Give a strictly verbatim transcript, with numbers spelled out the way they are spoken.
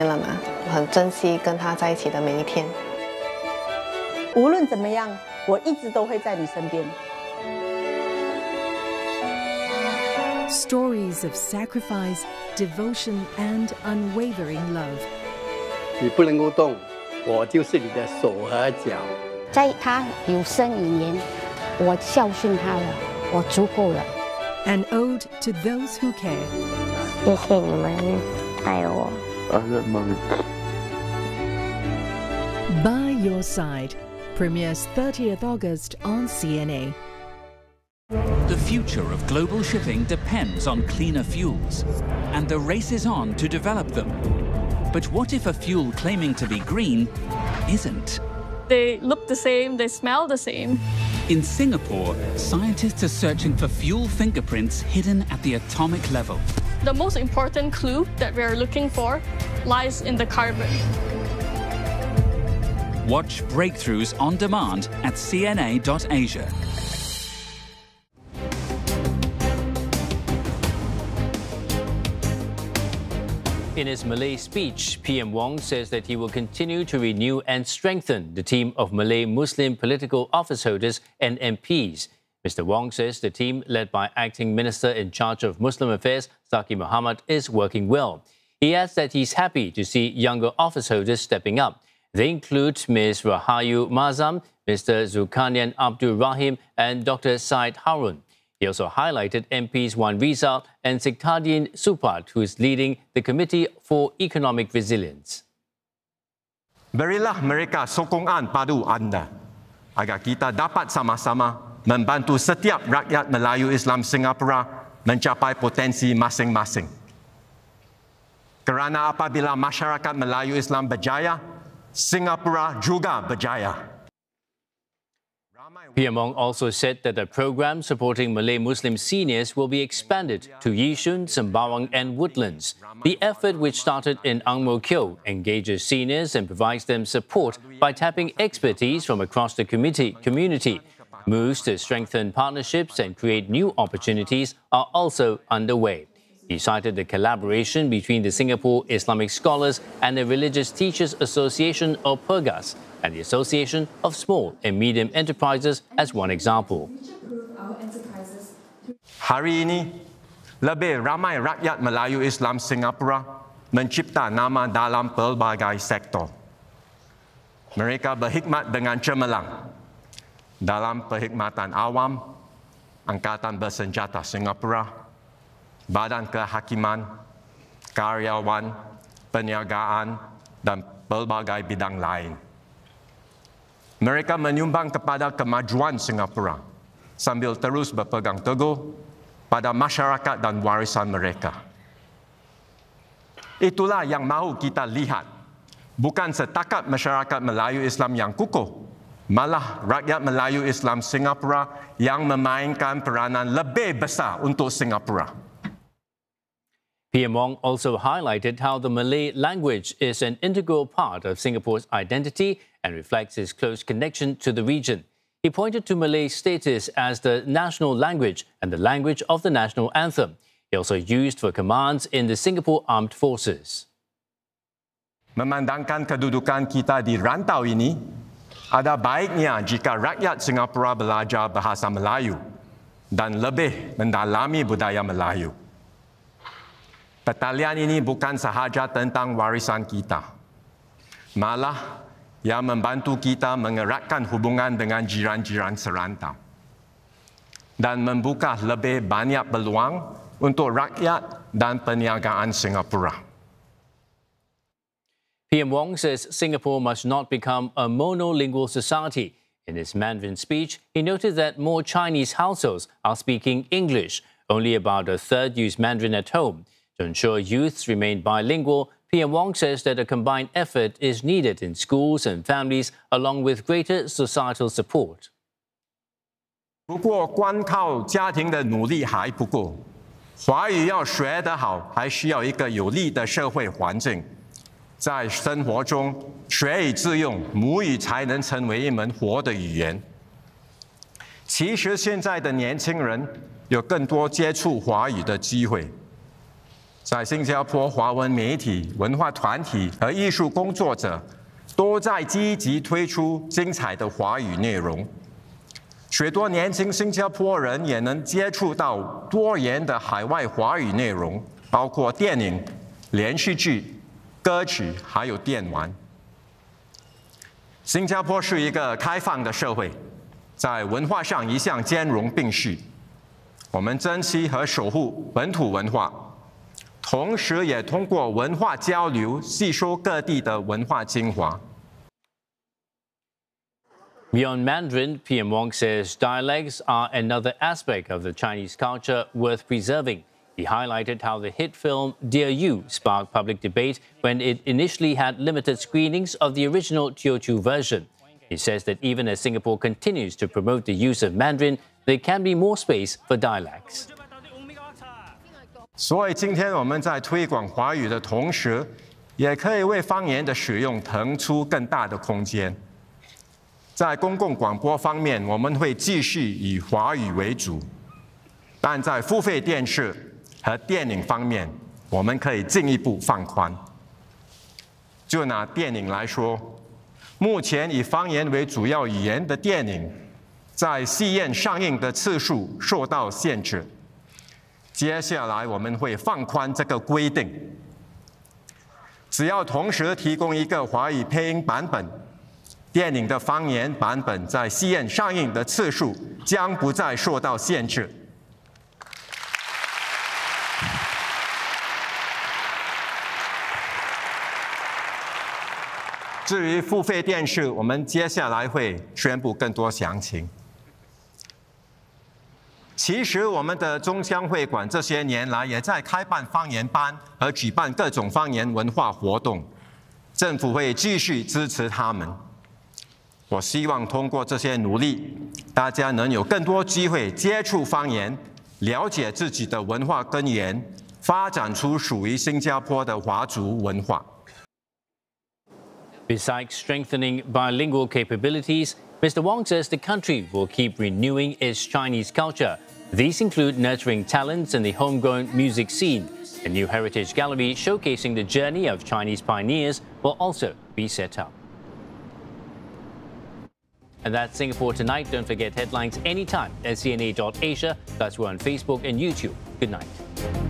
了嘛，我很珍惜跟他在一起的每一天。 无论怎么样，我一直都会在你身边。 Stories of sacrifice, devotion, and unwavering love. 你不能够动，我就是你的手和脚。 在他有生以年，我孝顺他了，我足够了。 An ode to those who care. 谢谢你们爱我。 By Your Side premieres thirtieth August on C N A. The future of global shipping depends on cleaner fuels, and the race is on to develop them. But what if a fuel claiming to be green isn't? They look the same, they smell the same. In Singapore, scientists are searching for fuel fingerprints hidden at the atomic level. The most important clue that we are looking for lies in the carbon. Watch Breakthroughs on demand at C N A dot asia. In his Malay speech, P M Wong says that he will continue to renew and strengthen the team of Malay Muslim political office holders and M Ps. Mister Wong says the team, led by Acting Minister in charge of Muslim Affairs, Zaki Mohamad, is working well. He adds that he's happy to see younger office holders stepping up. They include Miz Rahayu Mazam, Mister Zulkarnain Abdul Rahim, and Doctor Said Harun. He also highlighted M Ps Wan Rizal and Siktaddin Supat, who is leading the Committee for Economic Resilience. Berilah mereka sokongan padu anda agar kita dapat sama-sama membantu setiap rakyat Melayu Islam Singapura mencapai potensi masing-masing. Kerana apabila masyarakat Melayu Islam berjaya, Singapura juga berjaya. P M Wong also said that the program supporting Malay Muslim seniors will be expanded to Yishun, Sembawang and Woodlands. The effort, which started in Ang Mo Kio, engages seniors and provides them support by tapping expertise from across the community. community. Moves to strengthen partnerships and create new opportunities are also underway. He cited the collaboration between the Singapore Islamic Scholars and the Religious Teachers Association, or PERGAS, and the Association of Small and Medium Enterprises as one example. Hari ini, lebih ramai rakyat Melayu Islam Singapura mencipta nama dalam pelbagai sektor. Mereka berkhidmat dengan cemerlang dalam perkhidmatan awam, Angkatan Bersenjata Singapura, Badan Kehakiman, karyawan, perniagaan, dan pelbagai bidang lain. Mereka menyumbang kepada kemajuan Singapura sambil terus berpegang teguh pada masyarakat dan warisan mereka. Itulah yang mahu kita lihat, bukan setakat masyarakat Melayu Islam yang kukuh, malah rakyat Melayu Islam Singapura yang memainkan peranan lebih besar untuk Singapura. P M Wong also highlighted how the Malay language is an integral part of Singapore's identity and reflects its close connection to the region. He pointed to Malay's status as the national language and the language of the national anthem. He also used for commands in the Singapore Armed Forces. Memandangkan kedudukan kita di rantau ini, ada baiknya jika rakyat Singapura belajar bahasa Melayu dan lebih mendalami budaya Melayu. Pertalian ini bukan sahaja tentang warisan kita, malah yang membantu kita mengeratkan hubungan dengan jiran-jiran serantau dan membuka lebih banyak peluang untuk rakyat dan perniagaan Singapura. P M Wong says Singapore must not become a monolingual society. In his Mandarin speech, he noted that more Chinese households are speaking English. Only about a third use Mandarin at home. To ensure youths remain bilingual, P M Wong says that a combined effort is needed in schools and families, along with greater societal support. 不过，光靠家庭的努力还不够，华语要学得好，还需要一个有利的社会环境。在生活中学以致用，母语才能成为一门活的语言。其实，现在的年轻人有更多接触华语的机会。 在新加坡，华文媒体、文化团体和艺术工作者都在积极推出精彩的华语内容。许多年轻新加坡人也能接触到多元的海外华语内容，包括电影、连续剧、歌曲，还有电玩。新加坡是一个开放的社会，在文化上一向兼容并蓄。我们珍惜和守护本土文化，同时也通过文化交流吸收各地的文化精华。 Beyond Mandarin, P M Wong says dialects are another aspect of the Chinese culture worth preserving. He highlighted how the hit film Dear You sparked public debate when it initially had limited screenings of the original Teochew version. He says that even as Singapore continues to promote the use of Mandarin, there can be more space for dialects. 所以今天我们在推广华语的同时，也可以为方言的使用腾出更大的空间。在公共广播方面，我们会继续以华语为主，但在付费电视和电影方面，我们可以进一步放宽。就拿电影来说，目前以方言为主要语言的电影，在戏院上映的次数受到限制。接下来我们会放宽这个规定，只要同时提供一个华语配音版本，电影的方言版本在戏院上映的次数将不再受到限制。至于付费电视，我们接下来会宣布更多详情。其实，我们的中乡会馆这些年来也在开办方言班和举办各种方言文化活动，政府会继续支持他们。我希望通过这些努力，大家能有更多机会接触方言，了解自己的文化根源，发展出属于新加坡的华族文化。 Besides strengthening bilingual capabilities, Mister Wong says the country will keep renewing its Chinese culture. These include nurturing talents in the homegrown music scene. A new heritage gallery showcasing the journey of Chinese pioneers will also be set up. And that's Singapore Tonight. Don't forget headlines anytime at C N A dot asia. Plus we're on Facebook and YouTube. Good night.